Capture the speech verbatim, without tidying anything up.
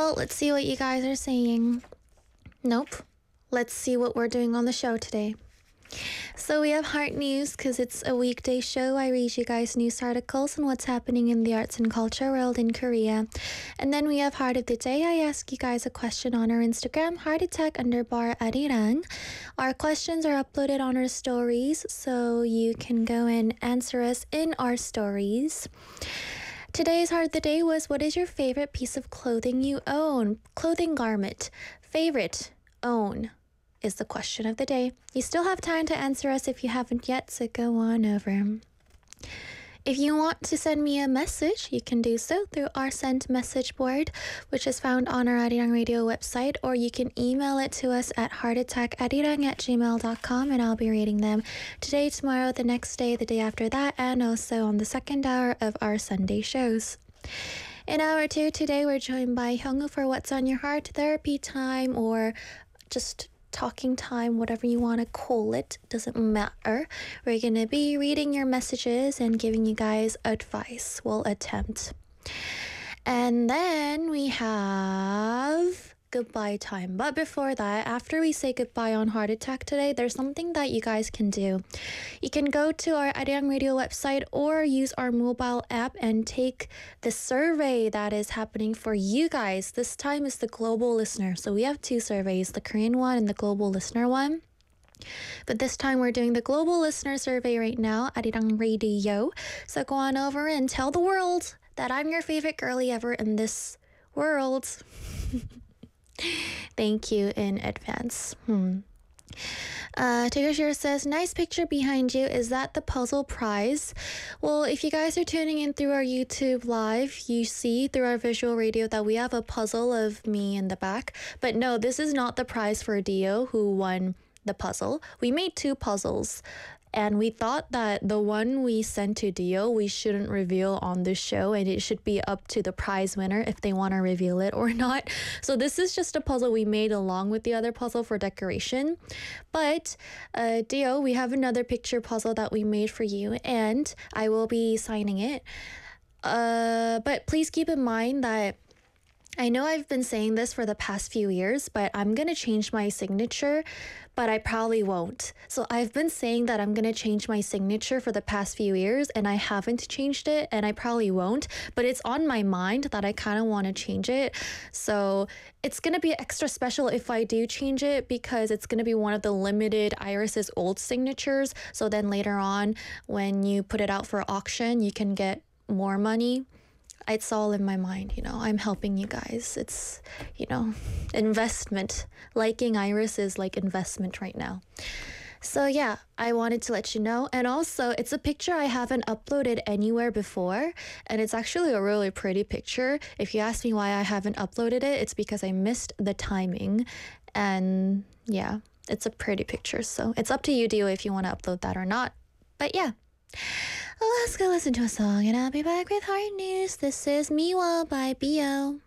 Well, let's see what you guys are saying. Nope. Let's see what we're doing on the show today. So we have Heart News because it's a weekday show. I read you guys news articles and what's happening in the arts and culture world in Korea. And then we have Heart of the Day. I ask you guys a question on our Instagram, heartattack underbar arirang. Our questions are uploaded on our stories, so you can go and answer us in our stories. Today's Heart of the Day was, what is your favorite piece of clothing you own? Clothing garment. Favorite. Own. Is the question of the day. You still have time to answer us if you haven't yet, so go on over. If you want to send me a message, you can do so through our sent message board, which is found on our Arirang Radio website, or you can email it to us at heartattackarirang at gmail dot com, and I'll be reading them today, tomorrow, the next day, the day after that, and also on the second hour of our Sunday shows. In hour two today, we're joined by Hyungwoo for What's on Your Heart, therapy time, or just talking time, whatever you want to call it, doesn't matter. We're going to be reading your messages and giving you guys advice. We'll attempt. And then we have goodbye time. But before that, after we say goodbye on Heart Attack today, there's something that you guys can do. You can go to our Arirang Radio website or use our mobile app and take the survey that is happening for you guys. This time is the global listener. So we have two surveys, the Korean one and the global listener one. But this time we're doing the global listener survey right now, Arirang Radio. So go on over and tell the world that I'm your favorite girly ever in this world. Thank you in advance. Hmm. Uh, Tigger says, nice picture behind you. Is that the puzzle prize? Well, if you guys are tuning in through our YouTube live, you see through our visual radio that we have a puzzle of me in the back. But no, this is not the prize for Dio, who won the puzzle. We made two puzzles. And we thought that the one we sent to Dio, we shouldn't reveal on the show, and it should be up to the prize winner if they want to reveal it or not. So this is just a puzzle we made along with the other puzzle for decoration. But uh, Dio, we have another picture puzzle that we made for you, and I will be signing it. Uh, but please keep in mind that I know I've been saying this for the past few years, but I'm going to change my signature, but I probably won't. So I've been saying that I'm going to change my signature for the past few years, and I haven't changed it, and I probably won't, but it's on my mind that I kind of want to change it. So it's going to be extra special if I do change it, because it's going to be one of the limited Iris's old signatures. So then later on, when you put it out for auction, you can get more money. It's all in my mind, you know, I'm helping you guys. It's, you know, investment. Liking Iris is like investment right now. So yeah, I wanted to let you know. And also, it's a picture I haven't uploaded anywhere before. And it's actually a really pretty picture. If you ask me why I haven't uploaded it, it's because I missed the timing. And yeah, it's a pretty picture. So it's up to you, Dio, if you want to upload that or not. But yeah. Let's go listen to a song and I'll be back with Heart News. This is Miwa by B O.